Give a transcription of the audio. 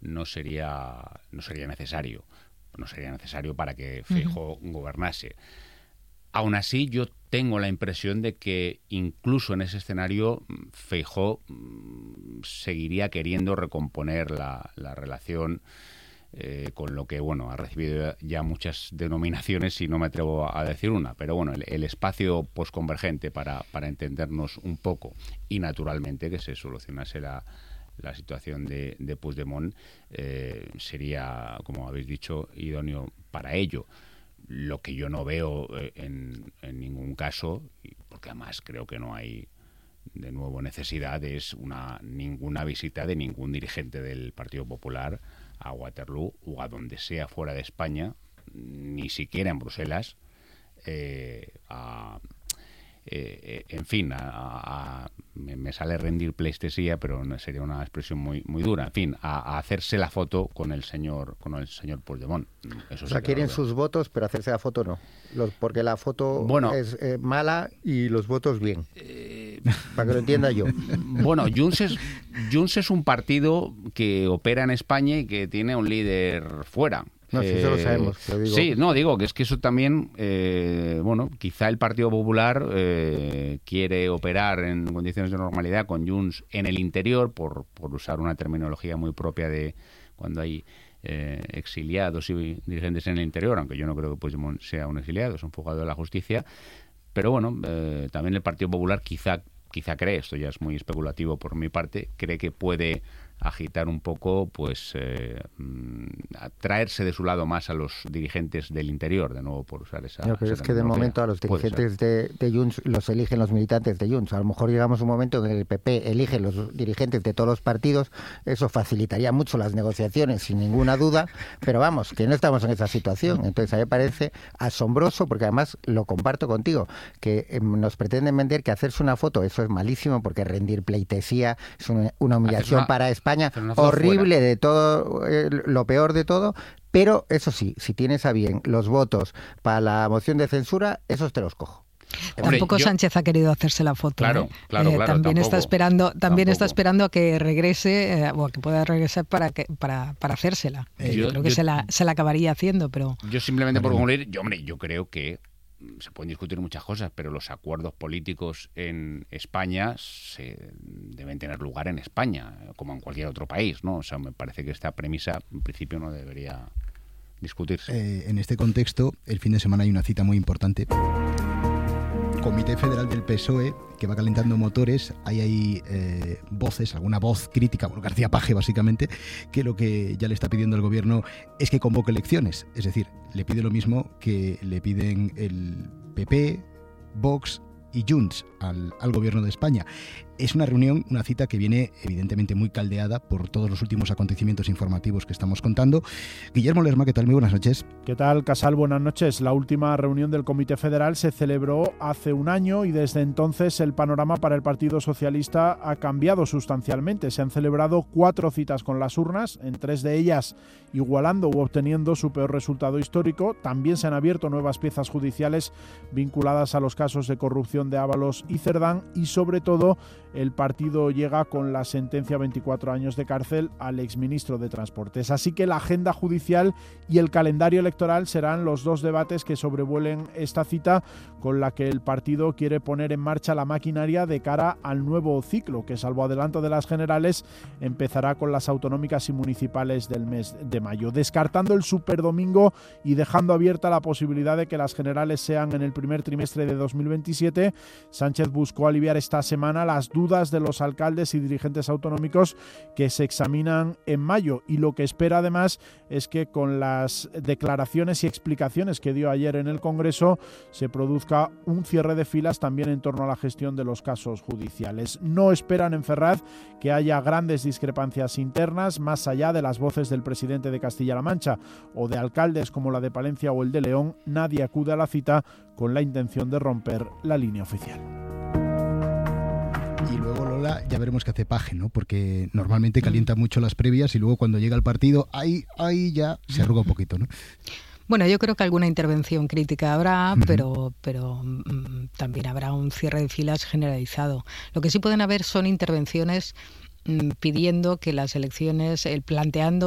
no sería necesario. No sería necesario para que Feijóo gobernase. Aún así, yo tengo la impresión de que incluso en ese escenario Feijóo seguiría queriendo recomponer la relación, con lo que, bueno, ha recibido ya muchas denominaciones y no me atrevo a decir una, pero bueno, el espacio posconvergente para entendernos un poco y naturalmente que se solucionase la situación de Puigdemont sería, como habéis dicho, idóneo para ello. Lo que yo no veo en ningún caso, porque además creo que no hay de nuevo necesidad, es ninguna visita de ningún dirigente del Partido Popular a Waterloo o a donde sea fuera de España, ni siquiera en Bruselas, en fin, me sale rendir pleistesía, pero sería una expresión muy dura, en fin, a hacerse la foto con el señor Puigdemont. Eso, o sea, quieren sus votos, pero hacerse la foto no. Porque la foto es mala y los votos bien. Para que lo entienda yo. Bueno, Junts es un partido que opera en España y que tiene un líder fuera. No, sí, eso lo sabemos. Lo digo. Sí, no, digo que es que eso también, quizá el Partido Popular quiere operar en condiciones de normalidad con Junts en el interior, por usar una terminología muy propia de cuando hay exiliados y dirigentes en el interior, aunque yo no creo que Puigdemont sea un exiliado, es un fugado de la justicia. Pero bueno, también el Partido Popular quizá cree, esto ya es muy especulativo por mi parte, cree que puede agitar un poco, pues atraerse de su lado más a los dirigentes del interior, de nuevo por usar esa... No, pero es que de momento a los dirigentes de Junts los eligen los militantes de Junts. A lo mejor llegamos a un momento en que el PP elige los dirigentes de todos los partidos, eso facilitaría mucho las negociaciones, sin ninguna duda, pero vamos, que no estamos en esa situación. Entonces a mí me parece asombroso, porque además lo comparto contigo, que nos pretenden vender que hacerse una foto, eso es malísimo, porque rendir pleitesía es una humillación para España, horrible, de todo, lo peor de todo. Pero eso sí, si tienes a bien los votos para la moción de censura, esos te los cojo. Tampoco Sánchez ha querido hacerse la foto. Claro. También tampoco, está esperando a que regrese o a que pueda regresar para hacérsela. Yo creo que se la acabaría haciendo, pero... Yo simplemente por concluir, yo creo que se pueden discutir muchas cosas, pero los acuerdos políticos en España deben tener lugar en España, como en cualquier otro país, ¿no? O sea, me parece que esta premisa, en principio, no debería discutirse. En este contexto, el fin de semana hay una cita muy importante. Comité Federal del PSOE, que va calentando motores. Hay voces, alguna voz crítica, bueno, García Paje básicamente, que lo que ya le está pidiendo el gobierno es que convoque elecciones. Es decir, le pide lo mismo que le piden el PP, Vox y Junts al gobierno de España. Es una reunión, una cita que viene evidentemente muy caldeada por todos los últimos acontecimientos informativos que estamos contando. Guillermo Lerma, ¿qué tal? Muy buenas noches. ¿Qué tal, Casal? Buenas noches. La última reunión del Comité Federal se celebró hace un año y desde entonces el panorama para el Partido Socialista ha cambiado sustancialmente. Se han celebrado 4 citas con las urnas, en 3 de ellas igualando u obteniendo su peor resultado histórico. También se han abierto nuevas piezas judiciales vinculadas a los casos de corrupción de Ábalos y Cerdán y sobre todo el partido llega con la sentencia a 24 años de cárcel al exministro de Transportes. Así que la agenda judicial y el calendario electoral serán los 2 debates que sobrevuelen esta cita, con la que el partido quiere poner en marcha la maquinaria de cara al nuevo ciclo, que salvo adelanto de las generales empezará con las autonómicas y municipales del mes de mayo, descartando el superdomingo y dejando abierta la posibilidad de que las generales sean en el primer trimestre de 2027. Sánchez buscó aliviar esta semana las dudas de los alcaldes y dirigentes autonómicos que se examinan en mayo, y lo que espera además es que con las declaraciones y explicaciones que dio ayer en el Congreso se produzca un cierre de filas también en torno a la gestión de los casos judiciales. No esperan en Ferraz que haya grandes discrepancias internas más allá de las voces del presidente de Castilla-La Mancha o de alcaldes como la de Palencia o el de León. Nadie acude a la cita con la intención de romper la línea oficial. Y luego, Lola, ya veremos qué hace Paje, ¿no? Porque normalmente calienta mucho las previas y luego cuando llega el partido, ahí ya se arruga un poquito, ¿no? Bueno, yo creo que alguna intervención crítica habrá, pero también habrá un cierre de filas generalizado. Lo que sí pueden haber son intervenciones pidiendo que las elecciones, planteando